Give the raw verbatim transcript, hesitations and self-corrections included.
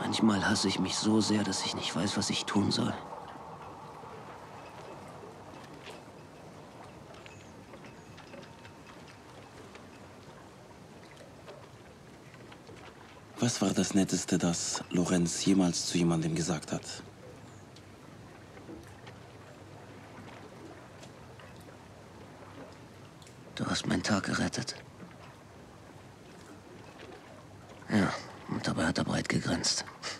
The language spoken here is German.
Manchmal hasse ich mich so sehr, dass ich nicht weiß, was ich tun soll. Was war das Netteste, das Lorenz jemals zu jemandem gesagt hat? Du hast meinen Tag gerettet. Ja, und dabei hat er breit gegrinst.